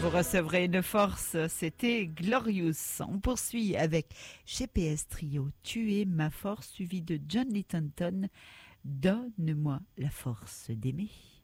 vous recevrez une force. C'était Glorious. On poursuit avec GPS Trio, Tu es ma force, suivi de John Littenton, Donne-moi la force d'aimer.